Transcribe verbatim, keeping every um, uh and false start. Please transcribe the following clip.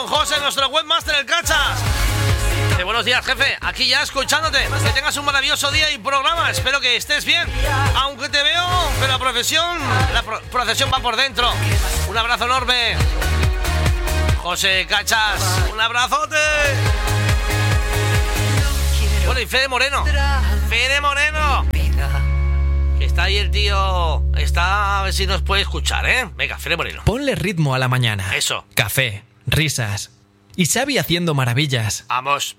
don José, nuestro webmaster, el Cachas. Eh, buenos días, jefe. Aquí ya escuchándote. Que tengas un maravilloso día y programa. Espero que estés bien. Aunque te veo, pero la profesión, la pro- procesión va por dentro. Un abrazo enorme. José Cachas, un abrazote. Bueno, y Fede Moreno. Fede Moreno. Que está ahí el tío. Está a ver si nos puede escuchar, ¿eh? Venga, Fede Moreno. Ponle ritmo a la mañana. Eso. Café, risas y Xavi haciendo maravillas. Vamos.